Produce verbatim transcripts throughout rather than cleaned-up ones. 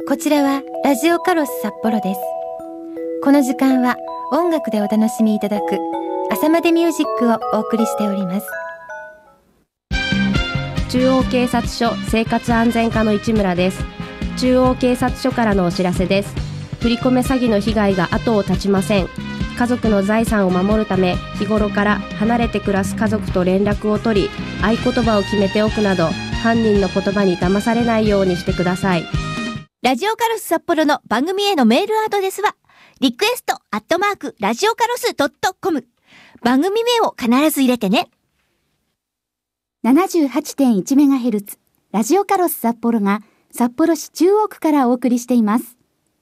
こちらはラジオカロス札幌です。この時間は音楽でお楽しみいただく朝までミュージックをお送りしております。 中央警察署生活安全課の市村です。中央警察署からのお知らせです。振り込め詐欺の被害が後を絶ちません。家族の財産を守るため、日頃から離れて暮らす家族と連絡を取り、合言葉を決めておくなど、犯人の言葉に騙されないようにしてください。 ラジオカロス札幌の番組へのメールアドレスは、リクエストアットマークラジオカロスドットコム。番組名を必ず入れてね。 ななじゅうはちてんいちメガヘルツ ラジオカロス札幌が札幌市中央区からお送りしています。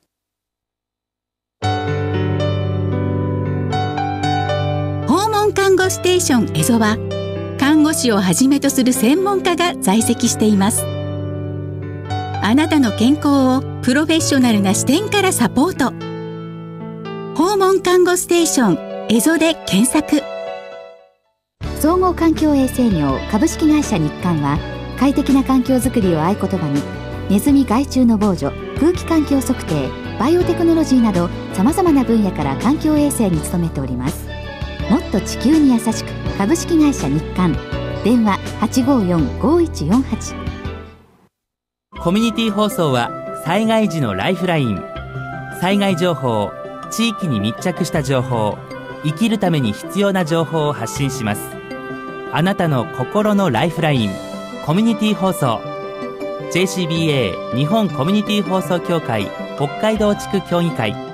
訪問看護ステーションエゾは、看護師をはじめとする専門家が在籍しています。あなたの健康をプロフェッショナルな視点からサポート。訪問看護ステーションエゾで検索。総合環境衛生業株式会社日刊は、快適な環境づくりを合言葉に、ネズミ害虫の防除、空気環境測定、バイオテクノロジーなどさまざまな分野から環境衛生に努めております。もっと地球に優しく、株式会社日刊。電話 はちごよん ごいちよんはち。 コミュニティ放送は災害時のライフライン。災害情報、地域に密着した情報、生きるために必要な情報を発信します。あなたの心のライフライン、コミュニティ放送。 ジェイシービーエー 日本コミュニティ放送協会北海道地区協議会